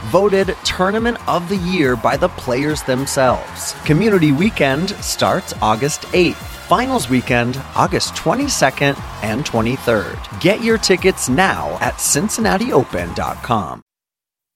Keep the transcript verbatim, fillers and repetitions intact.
voted Tournament of the Year by the players themselves. Community Weekend starts August eighth. Finals Weekend, August twenty-second and twenty-third. Get your tickets now at cincinnati open dot com.